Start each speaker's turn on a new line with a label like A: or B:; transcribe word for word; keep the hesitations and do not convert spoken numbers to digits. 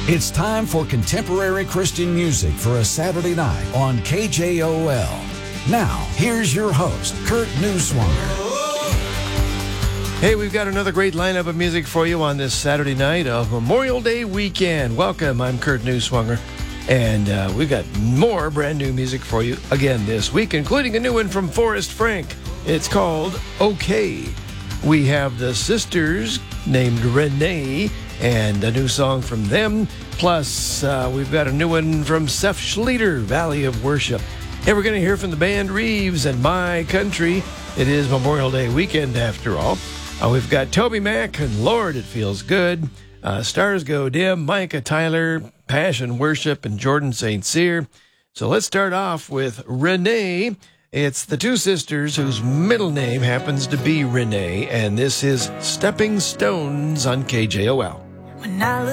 A: It's time for contemporary Christian music for a Saturday night on K J O L. Now, here's your host, Kurt Neuswanger.
B: Hey, we've got another great lineup of music for you on this Saturday night of Memorial Day weekend. Welcome, I'm Kurt Neuswanger, and uh, we've got more brand new music for you again this week, including a new one from Forrest Frank. It's called Okay. We have the sisters named Renee and a new song from them. Plus, uh, we've got a new one from Seth Schleter, Valley of Worship. And we're going to hear from the band Reeves and My Country. It is Memorial Day weekend after all. Uh, we've got Toby Mac and Lord, It Feels Good. Uh, Stars Go Dim, Micah Tyler, Passion Worship, and Jordan Saint Cyr. So let's start off with Renee. It's the two sisters whose middle name happens to be Renee, and this is Stepping Stones on K J O L.
C: When I look